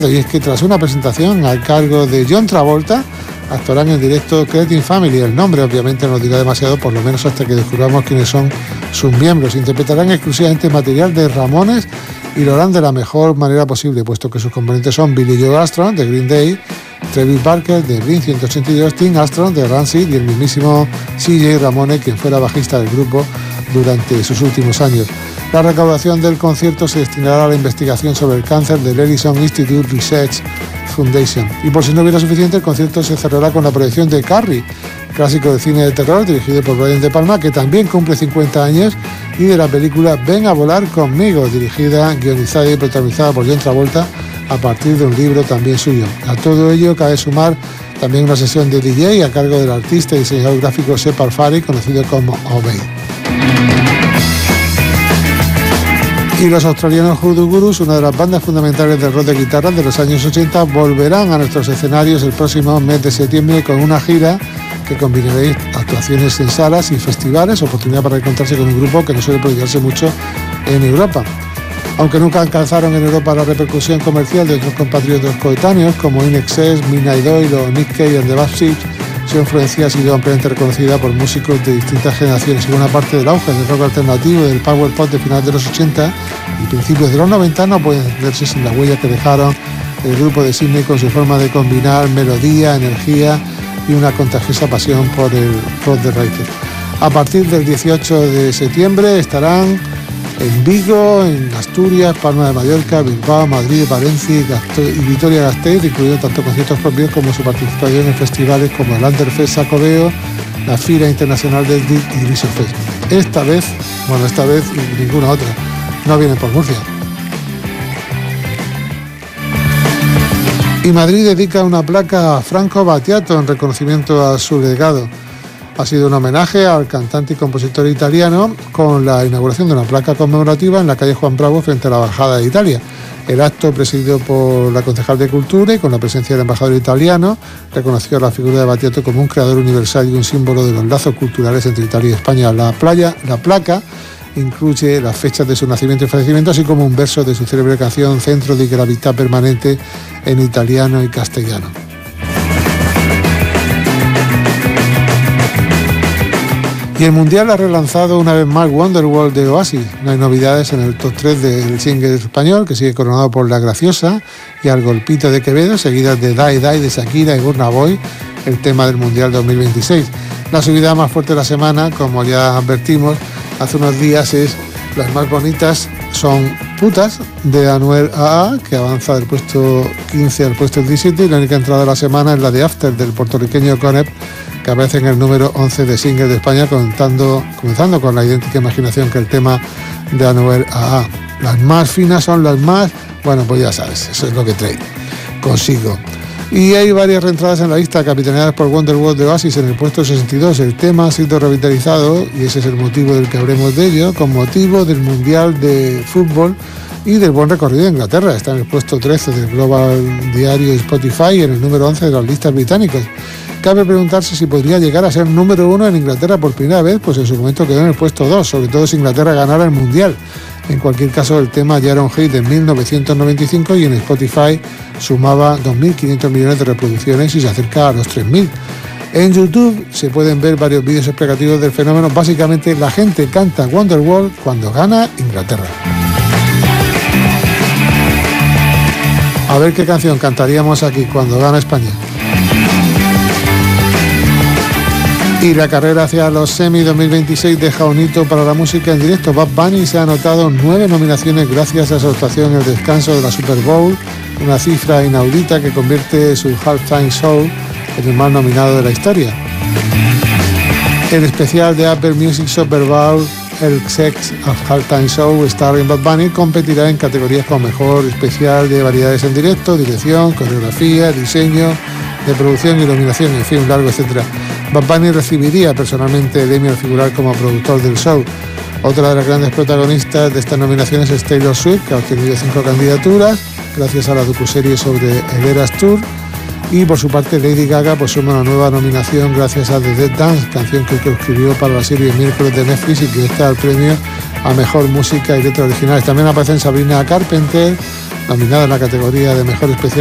Y es que tras una presentación a cargo de John Travolta, actuarán en directo Creative Family. El nombre obviamente no dirá demasiado, por lo menos hasta que descubramos quiénes son sus miembros. Interpretarán exclusivamente material de Ramones y lo harán de la mejor manera posible, puesto que sus componentes son Billy Joe Armstrong de Green Day, Travis Barker de Blink-182, Tim Armstrong de Rancid y el mismísimo CJ Ramone, quien fuera bajista del grupo durante sus últimos años. La recaudación del concierto se destinará a la investigación sobre el cáncer del Ellison Institute Research Foundation. Y por si no hubiera suficiente, el concierto se cerrará con la proyección de Carrie, clásico de cine de terror dirigido por Brian De Palma, que también cumple 50 años, y de la película Ven a volar conmigo, dirigida, guionizada y protagonizada por John Travolta a partir de un libro también suyo. A todo ello cabe sumar también una sesión de DJ a cargo del artista y diseñador gráfico Shepard Fairey, conocido como Obey. Y los australianos Hoodoo Gurus, una de las bandas fundamentales del rock de guitarra de los años 80, volverán a nuestros escenarios el próximo mes de septiembre con una gira que combinará actuaciones en salas y festivales, oportunidad para encontrarse con un grupo que no suele proyectarse mucho en Europa. Aunque nunca alcanzaron en Europa la repercusión comercial de otros compatriotas coetáneos como In Excess, Midnight Oil o Nick Cave and the Bad Seeds, su influencia ha sido ampliamente reconocida por músicos de distintas generaciones y buena parte del auge del rock alternativo y del power pop de finales de los 80 y principios de los 90 no puede entenderse sin la huella que dejaron el grupo de Sydney con su forma de combinar melodía, energía y una contagiosa pasión por el rock de raíces. A partir del 18 de septiembre estarán en Vigo, en Asturias, Palma de Mallorca, Bilbao, Madrid, Valencia y Vitoria-Gasteiz, incluido tanto conciertos propios como su participación en festivales como el Underfest Sacobeo, la Fira Internacional del DIC y Grisofest. Esta vez y ninguna otra, no vienen por Murcia. Y Madrid dedica una placa a Franco Battiato en reconocimiento a su legado. Ha sido un homenaje al cantante y compositor italiano con la inauguración de una placa conmemorativa en la calle Juan Bravo frente a la Embajada de Italia. El acto, presidido por la concejal de Cultura y con la presencia del embajador italiano, reconoció a la figura de Battiato como un creador universal y un símbolo de los lazos culturales entre Italia y España. La placa incluye las fechas de su nacimiento y fallecimiento, así como un verso de su célebre canción Centro di Gravità Permanente en italiano y castellano. Y el Mundial ha relanzado una vez más Wonderwall de Oasis. No hay novedades en el top 3 del single español, que sigue coronado por La Graciosa y Al Golpito de Quevedo, seguidas de Die Die de Shakira y Burna Boy, el tema del Mundial 2026. La subida más fuerte de la semana, como ya advertimos hace unos días, es Las Más Bonitas Son Putas de Anuel AA, que avanza del puesto 15 al puesto 17, y la única entrada de la semana es la de After del puertorriqueño Conep, que aparece en el número 11 de singles de España, comenzando con la idéntica imaginación que el tema de Anuel AA. Las más finas son las más... Bueno, pues ya sabes, eso es lo que trae consigo. Y hay varias reentradas en la lista, capitaneadas por Wonderwall de Oasis en el puesto 62. El tema ha sido revitalizado, y ese es el motivo del que hablemos de ello, con motivo del Mundial de Fútbol y del buen recorrido de Inglaterra. Está en el puesto 13 del Global Diario y Spotify y en el número 11 de las listas británicas. Cabe preguntarse si podría llegar a ser número 1 en Inglaterra por primera vez, pues en su momento quedó en el puesto 2, sobre todo si Inglaterra ganara el Mundial. En cualquier caso, el tema ya era un hit en 1995 y en Spotify sumaba 2.500 millones de reproducciones y se acerca a los 3.000. En YouTube se pueden ver varios vídeos explicativos del fenómeno. Básicamente, la gente canta Wonderwall cuando gana Inglaterra. A ver qué canción cantaríamos aquí cuando gana España. Y la carrera hacia los Semi 2026 deja un hito para la música en directo. Bad Bunny se ha anotado 9 nominaciones gracias a su actuación en el descanso de la Super Bowl, una cifra inaudita que convierte su halftime show en el más nominado de la historia. El especial de Apple Music Super Bowl, el Sex of Halftime Show starring Bad Bunny, competirá en categorías como mejor especial de variedades en directo, dirección, coreografía, diseño de producción, iluminación, en fin, un largo etcétera. Bad Bunny recibiría personalmente el Emmy al figurar como productor del show. Otra de las grandes protagonistas de estas nominaciones es Taylor Swift, que ha obtenido 5 candidaturas gracias a la docuserie sobre el Eras Tour. Y por su parte, Lady Gaga pues suma una nueva nominación gracias a The Dead Dance, canción que escribió para la serie Miércoles de Netflix y que está al premio a Mejor Música y Letra Originales. También aparecen Sabrina Carpenter, nominada en la categoría de mejor especial